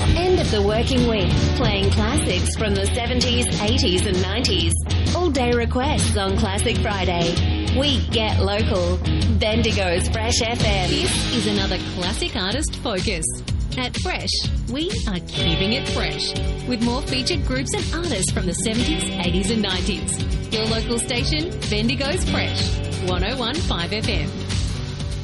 End of the working week, playing classics from the 70s, 80s and 90s. All day requests on Classic Friday. We get local. Bendigo's Fresh FM. This is another classic artist focus. At Fresh, we are keeping it fresh with more featured groups and artists from the 70s, 80s and 90s. Your local station, Bendigo's Fresh, 101.5 FM.